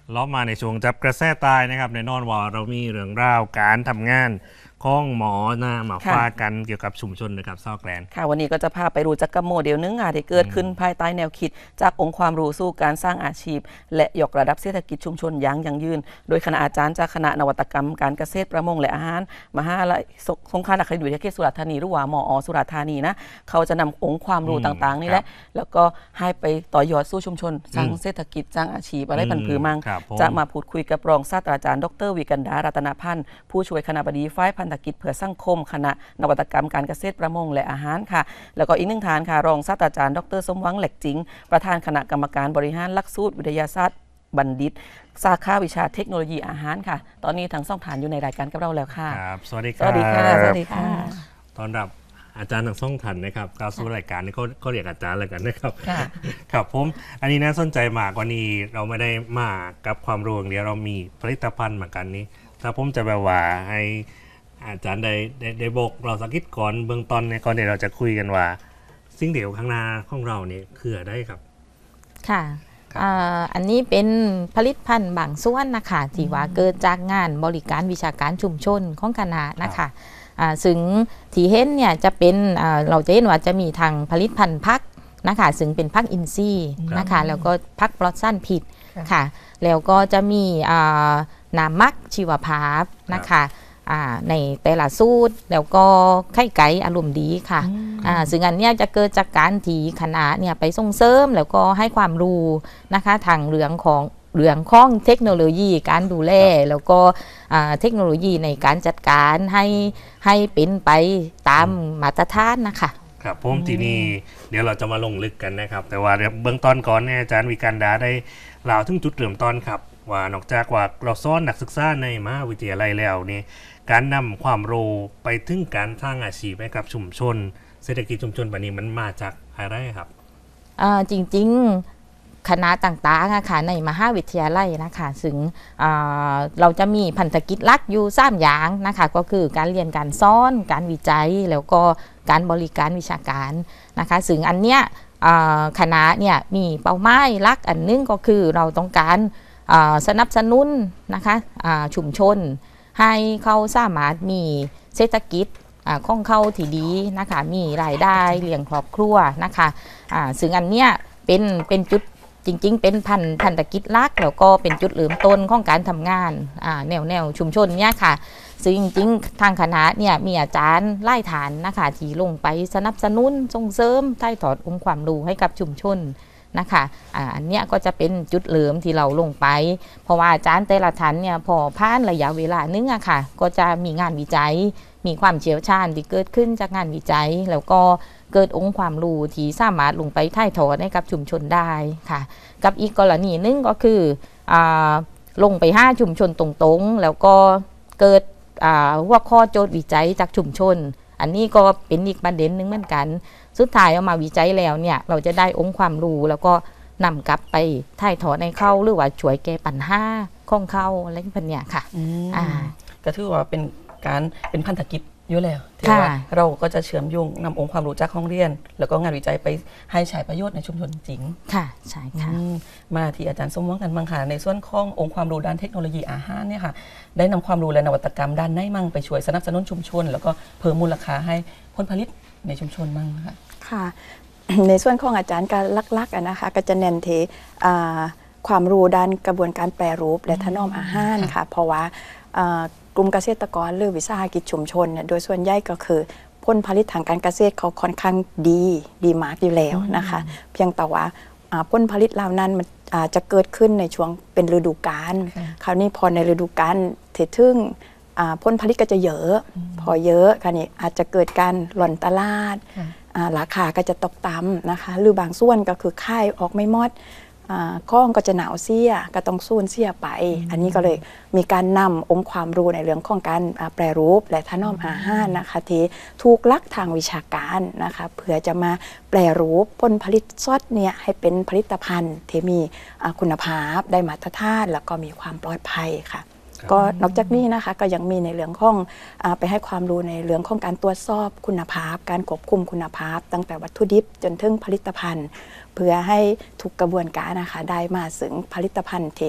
ล้อมาในช่วงจับกระแสตายนะครับในนอนว่าเรามีเรื่องราวการทำงานของหมอนะมาฟ้ากันเกี่ยวกับชุมชนนะครับซอกแกลนค่ะวันนี้ก็จะพาไปรู้จักกับโมเดลนึงที่เกิดขึ้นภายใต้แนวคิดจากองค์ความรู้สู่การสร้างอาชีพและยกระดับเศรษฐกิจชุมชนอย่างยั่งยืนโดยคณะอาจารย์จากคณะนวัตกรรมการเกษตรประมงและอาหารมหาวิทยาลัยสงขลานครินทร์วิทยาเขตสุราษฎร์ธานีหรือว่ามอสุราษฎร์ธานีนะเขาจะนำองค์ความรู้ต่างๆนี่แหละแล้วก็ให้ไปต่อยอดสู่ชุมชนสร้างเศรษฐกิจสร้างอาชีพอะไรพันผือมังจะมาพูดคุยกับรองศาสตราจารย์ดร.วิกันดารัตนพันธ์ผู้ช่วยคณบดีฝ่ายพันธกิจเพื่อสังคมคณะนวัตกรรมการเกษตรประมงและอาหารค่ะแล้วก็อีกหนึ่งฐานค่ะรองศาสตราจารย์ดร.สมหวังเหล็กจริงประธานคณะกรรมการบริหารหลักสูตรวิทยาศาสตร์บัณฑิตสาขาวิชาเทคโนโลยีอาหารค่ะตอนนี้ทั้งสองฐานอยู่ในรายการกับเราแล้วค่ะครับสวัสดีครับสวัสดีค่ะสวัสดีค่ะตอนรับอาจารย์ทั้งสองท่านนะครับก้าวสู่รายการนี้ก็เรียกอาจารย์แล้วกันนะครับครับผมอันนี้น่าสนใจมากกว่านี้เราไม่ได้มากับความรู้อย่างเดียวเรามีผลิตภัณฑ์เหมือนกันนี้ถ้าผมจะแบบว่าให้อาจารย์ได้บอกเราสักนิดก่อนเบื้องต้นในก่อนที่เราจะคุยกันว่าสิ่งเดียวข้างหน้าของเราเนี่ยคืออะไรครับค่ะอันนี้เป็นผลิตภัณฑ์บางส่วนนะคะที่ว่าเกิดจากงานบริการวิชาการชุมชนของคณะนะคะซึ่งที่เห็นเนี่ยจะเป็นเราจะเห็นว่าจะมีทางผลิตภัณฑ์พักนะคะซึ่งเป็นพักอินทรีย์นะคะแล้วก็พักปลอดสารพิษค่ะแล้วก็จะมีน้ำมักชีวภาพนะคะในแต่ละสูตรแล้วก็ไข่ไก่อารมณ์ดีค่ะซึ่งอันนี้จะเกิดจากการที่คณะเนี่ยไปส่งเสริมแล้วก็ให้ความรู้นะคะทางเรื่องของเทคโนโลยีการดูแลแล้วก็เทคโนโลยีในการจัดการให้เป็นไปตามมาตรฐานนะคะครับผมทีนี้เดี๋ยวเราจะมาลงลึกกันนะครับแต่ว่าเบื้องต้นก่อนเนี่ยอาจารย์วิกันดาได้เล่าถึงจุดเริ่มต้นครับว่านอกจากว่าเราสอนนักศึกษาในมหาวิทยาลัยแล้วนี่การนำความรู้ไปถึงการสร้างอาชีพให้กับชุมชนเศรษฐกิจชุมชนแบบนี้มันมาจากอะไรครับจริงๆคณะต่างๆค่ะในมหาวิทยาลัยนะคะซึ่งเราจะมีพันธกิจหลักอยู่3อย่างนะคะก็คือการเรียนการสอนการวิจัยแล้วก็การบริการวิชาการนะคะซึ่งอันเนี้ยคณะเนี่ยมีเป้าหมายหลักอันนึงก็คือเราต้องการสนับสนุนนะคะชุมชนให้เขาสามารถมีเศรษฐกิจของเขาที่ดีนะคะมีรายได้เลี้ยงครอบครัวนะคะซึ่งอันเนี้ยเป็นจุดจริงๆเป็นพันธกิจหลักแล้วก็เป็นจุดเริ่มต้นของการทำงานแนวชุมชนเนี่ยค่ะซึ่งจริงๆทางคณะเนี่ยมีอาจารย์ไล่ฐานนะคะที่ลงไปสนับสนุนส่งเสริมถ่ายทอดองค์ความรู้ให้กับชุมชนนะคะอันเนี้ยก็จะเป็นจุดเริ่มที่เราลงไปเพราะว่าอาจารย์แต่ละท่านเนี่ยพอผ่านระยะเวลานึงอะค่ะก็จะมีงานวิจัยมีความเชี่ยวชาญที่เกิดขึ้นจากงานวิจัยแล้วก็เกิดองค์ความรู้ที่สามารถลงไปถ่ายทอดให้กับชุมชนได้ค่ะกับอีกกรณีนึงก็คือลงไปห้าชุมชนตรงๆแล้วก็เกิดหัวข้อโจทย์วิจัยจากชุมชนอันนี้ก็เป็นอีกประเด็นนึงเหมือนกันสุดท้ายเอามาวิจัยแล้วเนี่ยเราจะได้องค์ความรู้แล้วก็นำกลับไปถ่ายทอดในเข้าหรือว่าช่วยแก้ปัญหาของเข้าอะไรแบบนี้ค่ะก็ถือว่าเป็นพันธกิจอยู่แล้วที่ว่าเราก็จะเชื่อมโยงนำองค์ความรู้จากห้องเรียนแล้วก็งานวิจัยไปให้ใช้ประโยชน์ในชุมชนจริงค่ะใช่ค่ะมาที่อาจารย์สมหวังกันบ้างค่ะในส่วนขององค์ความรู้ด้านเทคโนโลยีอาหารเนี่ยค่ะได้นำความรู้และนวัตกรรมด้านไหนมั่งไปช่วยสนับสนุนชุมชนแล้วก็เพิ่มมูลค่าให้ผลผลิตในชุมชนมั่งค่ะค่ะ ในส่วนของอาจารย์การลักๆนะคะก็จะเน้นที่ความรู้ด้านกระบวนการแปรรูปและถนอมอาหารค่ะเพราะว่ากลุ่มเกษตรกรหรือวิสาหกิจชุมชนเนี่ยโดยส่วนใหญ่ก็คือผลผลิตทางการเกษตรเขาค่อนข้างดีมากอยู่แล้วนะคะเพียงแต่ว่าผลผลิตเหล่านั้นมันจะเกิดขึ้นในช่วงเป็นฤดูกาลคราวนี้พอในฤดูกาลถึงผลผลิตก็จะเยอะพอเยอะค่ะนี่อาจจะเกิดการหล่นตลาดราคาก็จะตกต่ำนะคะหรือบางส่วนก็คือค่ายออกไม่หมดข้องก็จะหนาวเสียก็ต้องสูญเสียไปอันนี้ก็เลยมีการนำองค์ความรู้ในเรื่องของการแปรรูปและถนอมอาหารนะคะที่ถูกหลักทางวิชาการนะคะเพื่อจะมาแปรรูปผลผลิตสดเนี่ยให้เป็นผลิตภัณฑ์ที่มีคุณภาพได้มาตรฐานแล้วก็มีความปลอดภัยค่ะก็นอกจากนี้นะคะก็ยังมีในเรื่องของไปให้ความรู้ในเรื่องของการตรวจสอบคุณภาพการควบคุมคุณภาพตั้งแต่วัตถุดิบจนถึงผลิตภัณฑ์เพื่อให้ทุกกระบวนการนะคะได้มาถึงผลิตภัณฑ์ที่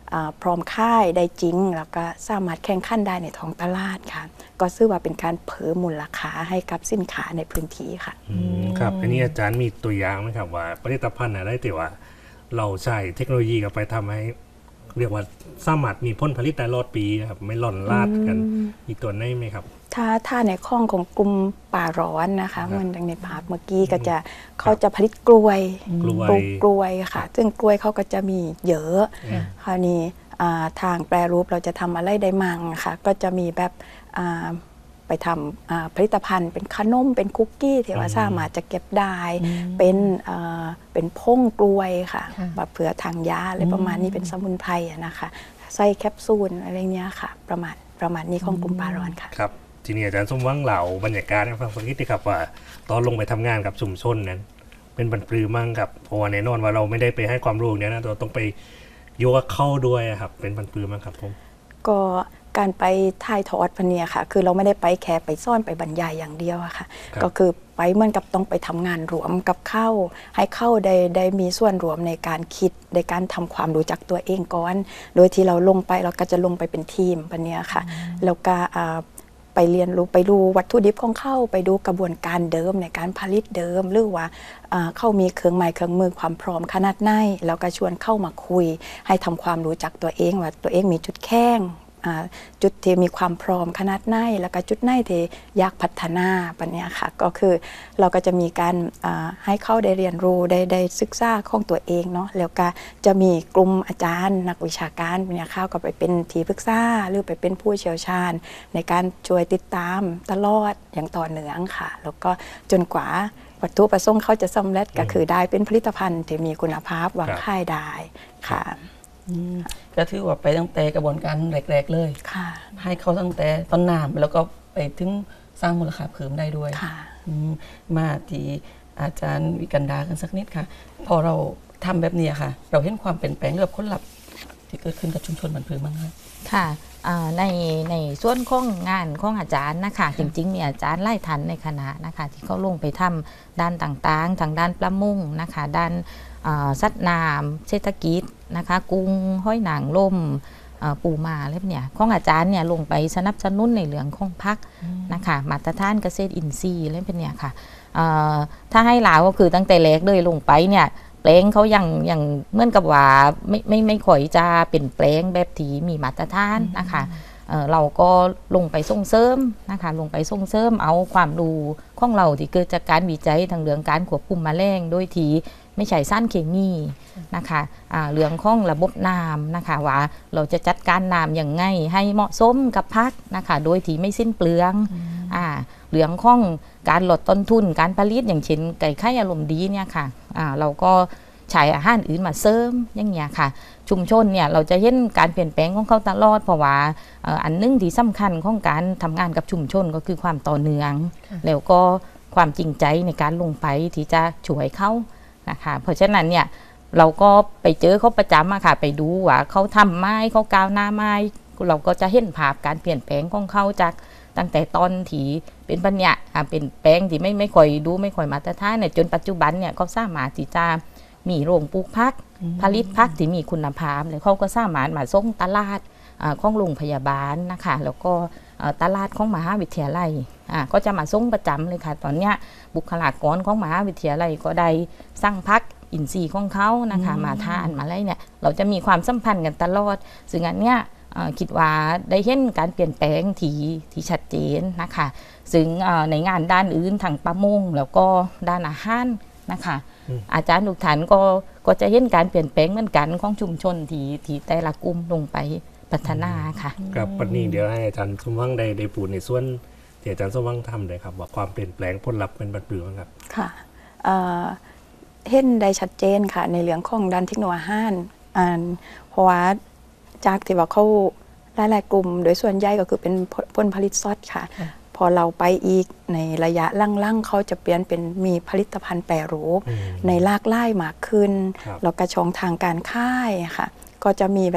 พร้อมค่ายได้จริงแล้วก็สามารถแข่งขันได้ในท้องตลาดค่ะก็ซื่อว่าเป็นการเพิ่มมูลค่าให้กับสินค้าในพื้นที่ค่ะครับอันนี้อาจารย์มีตัวอย่างไหมครับว่าผลิตภัณฑ์อะไรที่ว่าเราใช้เทคโนโลยีกับไปทำให้เรียกว่าสามารถมีผลผลิตได้รอดปีครับไม่หล่นลาดกันมีตัวไหนไหมครับถ้าในข้องของกลุ่มป่าร้อนนะคะเหมือนดังในภาพเมื่อกี้ก็จะเขาจะผลิตกล้วยปลูกกล้วยค่ะซึ่งกล้วยเขาก็จะมีเยอะคราวนี้ทางแปรรูปเราจะทำอะไรได้มั่งค่ะก็จะมีแบบไปทำผลิตภัณฑ์เป็นขนมเป็นคุกกี้ที่ว่าสามารถจะเก็บได้เป็นพงกล้วยค่ะแบบเผื่อทางยาอะไรประมาณนี้เป็นสมุนไพรนะคะใส่แคปซูลอะไรเงี้ยค่ะประมาณนี้ของกลุ่มป่าร้อนค่ะครับทีนี้อาจารย์สมหวังเหล่าบรรยากาศให้ฟังสักนิดนึงครับว่าตอนลงไปทำงานกับชุมชนนั้นเป็นบรรปลือมั่งครับเพราะว่าแน่นอนว่าเราไม่ได้ไปให้ความรู้เนี่ยนะเราต้องไปโยกเข้าด้วยครับเป็นบรรปลือมั่งครับผมก็การไปถ่ายทอดพันเนี่ยค่ะคือเราไม่ได้ไปแค่ไปซ่อนไปบรรยายอย่างเดียวอะค่ะก็คือไปเหมือนกับต้องไปทำงานรวมกับเข้าให้เข้าได้มีส่วนรวมในการคิดในการทำความรู้จักตัวเองก่อนโดยที่เราลงไปเราก็จะลงไปเป็นทีมพันเนี่ยค่ะแล้วก็ไปเรียนรู้ไปดูวัตถุดิบของเข้าไปดูกระบวนการเดิมในการผลิตเดิมหรือว่าเข้ามีเครื่องไม้เครื่องมือความพร้อมขนาดไหนแล้วก็ชวนเข้ามาคุยให้ทำความรู้จักตัวเองว่าตัวเองมีจุดแข็งจุดที่มีความพร้อมขนาดไหนแล้วก็จุดไหนที่อยากพัฒนาปัญญาค่ะก็คือเราก็จะมีการให้เข้าได้เรียนรู้ได้ศึกษาของตัวเองเนาะแล้วก็จะมีกลุ่มอาจารย์นักวิชาการเนี่ยเข้าก็ไปเป็นที่ปรึกษาหรือไปเป็นผู้เชี่ยวชาญในการช่วยติดตามตลอดอย่างต่อเนื่องค่ะแล้วก็จนกว่าวัตถุประสงค์เขาจะสำเร็จก็คือได้เป็นผลิตภัณฑ์ที่มีคุณภาพวางขายได้ค่ะก็ถือว่าไปตั้งแต่กระบวนการแรกๆเลยให้เขาตั้งแต่ต้นน้ำแล้วก็ไปถึงสร้างมูลค่าเพิ่มได้ด้วยมาที่อาจารย์วิกันดากันสักนิดค่ะพอเราทำแบบนี้ค่ะเราเห็นความเปลี่ยนแปลงเรื่องผลลัพธ์ที่เกิดขึ้นกับชุมชนบ้านผือบ้างคะค่ะในส่วนของงานของอาจารย์นะคะจริงๆมีอาจารย์ไล่ทันในคณะนะคะที่เขาลงไปทำด้านต่างๆทางด้านประมงนะคะด้านสัตว์น้ำเศรษฐกิจนะคะกุ้งห้อยหนังล่มปูมาอะไรเนี่ยของอาจารย์เนี่ยลงไปสนับสนุนในเรื่องของพักนะคะมาตรฐานเกษตรอินทรีย์อะไรเป็นเนี่ยค่ะถ้าให้หลาก็คือตั้งแต่แรกเลยลงไปเนี่ยแปลงเขาอย่างเหมือนกับว่าไม่ค่อยจะเป็นแปลงแบบที่มีมาตรฐานนะคะเราก็ลงไปส่งเสริมนะคะลงไปส่งเสริมเอาความรู้ของเราที่เกิดจากการวิจัยทางเรื่องการควบคุมแมลงโดยที่ไม่ใช่สารเคมีนะคะเรื่องของระบบน้ำนะคะว่าเราจะจัดการน้ำอย่างไงให้เหมาะสมกับพักนะคะโดยที่ไม่สิ้นเปลืองเรื่องของการลดต้นทุนการผลิตอย่างเช่นไก่ไข่อารมณ์ดีเนี่ยค่ะเราก็ใช้อาหารอื่นมาเสริมอย่างเงี้ยค่ะชุมชนเนี่ยเราจะเห็นการเปลี่ยนแปลงของเขาตลอดเพราะว่าอันนึงที่สำคัญของการทำงานกับชุมชนก็คือความต่อเนื่องแล้วก็ความจริงใจในการลงไปที่จะช่วยเขานะคะเพราะฉะนั้นเนี่ยเราก็ไปเจอเขาประจำค่ะไปดูว่าเขาทำไม้เขากาวหน้าไม้เราก็จะเห็นภาพการเปลี่ยนแปลงของเขาจากตั้งแต่ตอนที่เป็นปัญญาเป็นแปลงที่ไม่ค่อยดูไม่ค่อยมาตรฐานเนี่ยจนปัจจุบันเนี่ยเขาสามารถที่จะมีโรงปลูกพักผลิตพักที่มีคุณภาพแล้วเขาก็สามารถมาส่งตลาดของโรงพยาบาลนะคะแล้วก็ตลาดของมหาวิทยาลัยก็จะมาส่งประจำเลยค่ะตอนนี้บุคลากรของมหาวิทยาลัยก็ได้สร้างพักอินทรีย์ของเขานะคะมาทานมาอะไรเนี่ยเราจะมีความสัมพันธ์กันตลอดซึ่งอันเนี้ยคิดว่าได้เห็นการเปลี่ยนแปลงที่ชัดเจนนะคะซึ่งในงานด้านอื่นทางประมงแล้วก็ด้านอาหารนะคะอาจารย์ทุกท่านก็จะเห็นการเปลี่ยนแปลงเหมือนกันของชุมชนที่แต่ละกลุ่มลงไปพัฒนาค่ะครับปัจจุบันเดี๋ยวให้อาจารย์สมหวังได้พูดในส่วนที่อาจารย์สมหวังทำเลยครับว่าความเปลี่ยนแปลงผลลัพธ์เป็นบัตรเปลืองครับค่ะเห็นได้ชัดเจนค่ะในเรื่องของด้านเทคโนโลยีเพราะว่าจากที่ว่าเขาหลายๆกลุ่มโดยส่วนใหญ่ก็คือเป็นผลผลิตสดค่ะพอเราไปอีกในระยะล่างๆเขาจะเปลี่ยนเป็นมีผลิตภัณฑ์แปรรูปในหลากหลายมากขึ้นแล้วก็ช่องทางการขายค่ะก็จะมีแบบ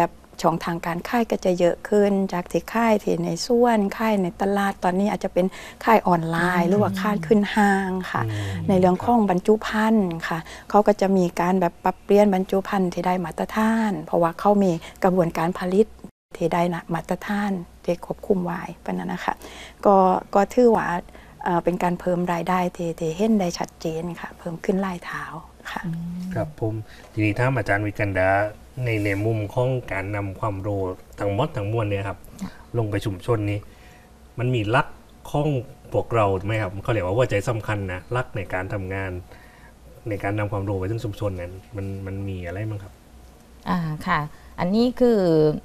ช่องทางการค่ายก็จะเยอะขึ้นจากที่ค่ายที่ในส่วนค่ายในตลาดตอนนี้อาจจะเป็นค่ายออนไลน์หรือว่าค่ายขึ้นห้างค่ะในเรื่องของบรรจุภัณฑ์ค่ะเขาก็จะมีการแบบปรับเปลี่ยนบรรจุภัณฑ์ที่ได้มาตรฐานเพราะว่าเขามีกระบวนการผลิตที่ได้มาตรฐานที่ควบคุมไว้ปะนั้นนะคะก็ถือว่าเป็นการเพิ่มรายได้ที่เห็นได้ชัดเจนค่ะเพิ่มขึ้นรายเท้าค่ะครับผมทีนี้ถ้าอาจารย์วิกันดาในมุมของการนำความรู้ทั้งหมดทั้งมวลเนี่ยครับลงไปชุมชนนี้มันมีลักของพวกเราไหมครับเขาเรียกว่าหัวใจสำคัญนะลักในการทำงานในการนำความรู้ไปถึงชุมชนนั้นมันมีอะไรบ้างครับค่ะอันนี้คือ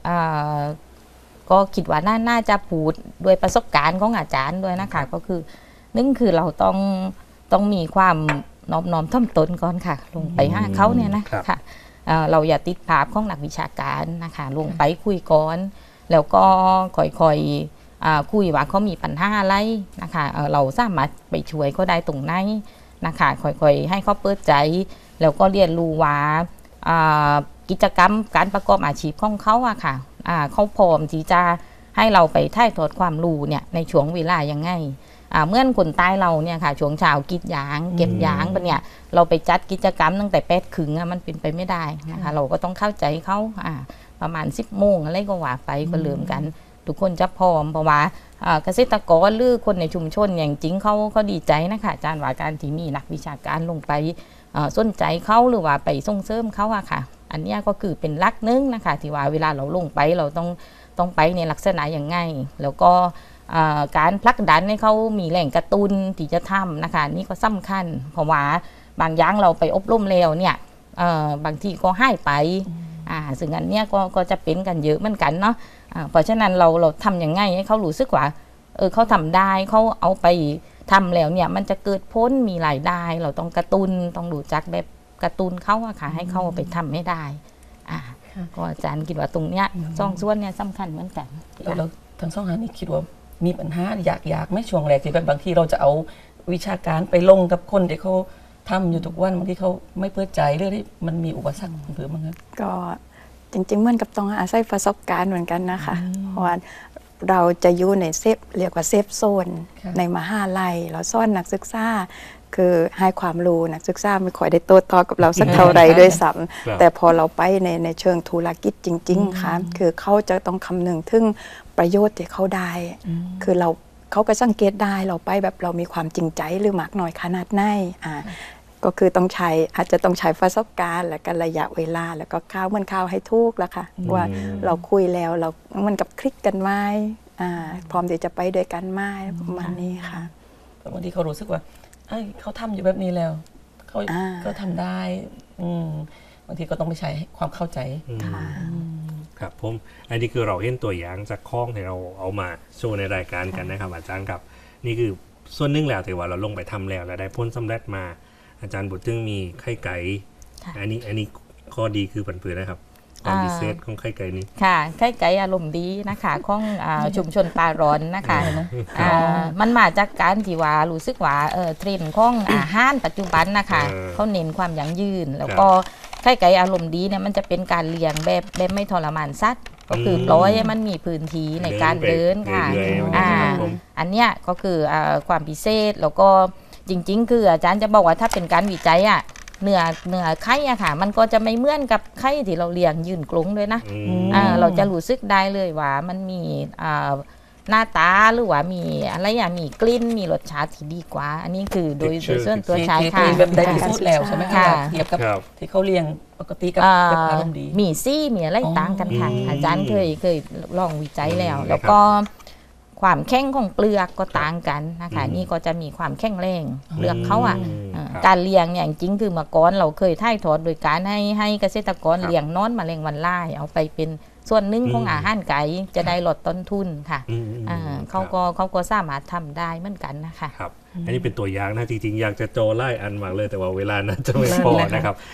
ก็คิดว่าน่าจะพูดด้วยประสบการณ์ของอาจารย์ด้วยนะคะก็คือนึ่งคือเราต้องมีความน้อมถ่อมตนก่อนค่ะลงไปหาเขาเนี่ยนะค่ะเราอย่าติดภาพของนักวิชาการนะคะลงไปคุยก่อนแล้วก็ค่อยๆคุยว่าเขามีปัญหาอะไรนะคะเราสามารถไปช่วยเขาได้ตรงไหนนะคะค่อยๆให้เขาเปิดใจแล้วก็เรียนรู้ว่ากิจกรรมการประกอบอาชีพของเขาอะค่ะเขาพร้อมที่จะให้เราไปถ่ายทอดความรู้เนี่ยในช่วงเวลายังไงเมื่อคนใต้เราเนี่ยค่ะช่วงเช้ากิจยางเก็บยางปะเนี่ยเราไปจัดกิจกรรมตั้งแต่8:00มันเป็นไปไม่ได้นะคะเราก็ต้องเข้าใจเขาประมาณ10 โมงอะไรก็ว่าไปก็เริ่มกันทุกคนจะพร้อมเพราะว่าเกษตรกรหรือคนในชุมชนอย่างจริงเขาดีใจนะคะอาจารย์ว่าการที่มีนักวิชาการลงไปสนใจเขาหรือว่าไปส่งเสริมเขาอะค่ะอันนี้ก็คือเป็นหลักนึงนะคะที่ว่าเวลาเราลงไปเราต้องไปในลักษณะอย่างไงแล้วก็การผลักดันให้เขามีแหล่งกระตุ้นที่จะทำนะคะนี่ก็สำคัญเพราะว่าบางอย่างเราไปอบรมแล้วเนี่ยบางทีก็ให้ไปซึ่งอันเนี้ยก็จะเป็นกันเยอะเหมือนกันเนาะเพราะฉะนั้นเราทำอย่างไงให้เขารู้สึกว่าเขาทำได้เขาเอาไปทำแล้วเนี่ยมันจะเกิดพ้นมีรายได้เราต้องกระตุ้นต้องรู้จักแบบกระตุ้นเขาอะค่ะให้เขาไปทำให้ได้ก็อาจารย์คิดว่าตรงเนี้ยสองส่วนเนี่ยสำคัญเหมือนกันแล้วทั้งสองท่านนี่คิดว่ามีปัญหาอยากไม่ช่วงแรกที่แบบบางทีเราจะเอาวิชาการไปลงกับคนที่เขาทำอยู่ทุกวันบางทีเขาไม่เปิดใจเรื่องที่มันมีอุปสรรคเพิ่มมั้งครับก็จริงๆเหมือนกับต้องอาศัยประสบการณ์เหมือนกันนะคะเพราะว่าเราจะอยู่ในเรียกว่าเซฟโซนในมหาลัยเราสอนนักศึกษาคือให้ความรู้นักศึกษาไม่ค่อยได้โต้ตอบกับเราสักเท่าไรด้วยซ้ำแต่พอเราไปในเชิงธุรกิจจริงๆค่ะคือเขาจะต้องคำนึงถึงประโยชน์ที่เขาได้คือเขาก็สังเกตได้เราไปแบบเรามีความจริงใจหรือมากน้อยขนาดไหนก็คืออาจจะต้องใช้ประสบการณ์และกันระยะเวลาแล้วก็ข้าวมันข้าวให้ทุกแล้วค่ะว่าเราคุยแล้วเรามันกับคลิกกันไหมพร้อมที่จะไปด้วยกันไหมประมาณนี้ค่ะบางทีเขารู้สึกว่าเขาทำอยู่แบบนี้แล้วเขาทำได้บางทีก็ต้องไปใช้ความเข้าใจครับผมอันนี้คือเราเห็นตัวอย่างจากข้องที่เราเอามาโชว์ในรายการกันนะครับอาจารย์ครับนี่คือส่วนหนึ่งแล้วที่ว่าเราลงไปทำแล้วได้ผลสำเร็จมาอาจารย์บุตรมีไข่ไก่อันนี้ข้อดีคือผันผืนนะครับความพิเศษของไข่ไก่นี้ค่ะไข่ไก่อารมณ์ดีนะคะของชุมชนปลาร้อนนะคะมันมาจากการที่ว่ารู้สึกว่าเทรนด์ของอาหารปัจจุบันนะคะเขาเน้นความยั่งยืนแล้วก็ไข่ไก่อารมณ์ดีเนี่ยมันจะเป็นการเลี้ยงแบบไม่ทรมานสัตว์ก็คือปล่อยให้มันมีพื้นที่ในการเดินค่ะอันเนี้ยก็คือความพิเศษแล้วก็จริงๆคืออาจารย์จะบอกว่าถ้าเป็นการวิจัยเนื้อไข่อะค่ะมันก็จะไม่เหมือนกับไข่ที่เราเลี้ยงยืนกลงด้วยนะเราจะรู้สึกได้เลยว่ามันมีหน้าตาหรือว่ามีอะไรมีกลิ่นมีรสชาติที่ดีกว่าอันนี้คือโดยส่วนตัวใช้ค่ะแบบได้พิสูจน์แล้วใช่ไหมคะเทียบกับที่เขาเลี้ยงปกติกับอารมณ์ดีมีซี่มีอะไรต่างกันค่ะอาจารย์เคยลองวิจัยแล้วก็ความแข็งของเปลือกก็ต่างกันนะคะนี่ก็จะมีความแข็งแรงเปลือกเขาการเลี้ยงเนี่ยจริงคือเมื่อก่อนเราเคยถ่ายทอดโดยการให้เกษตรกรเลี้ยงนอนแมลงวันไล่เอาไปเป็นส่วนหนึ่งของอาหารไก่จะได้ลดต้นทุนค่ะเขาก็สามารถทำได้เหมือนกันนะคะครับอันนี้เป็นตัวอย่างนะจริงๆอยากจะโจไล่อันมากเลยแต่ว่าเวลานั้นจะไม่พอนะครับ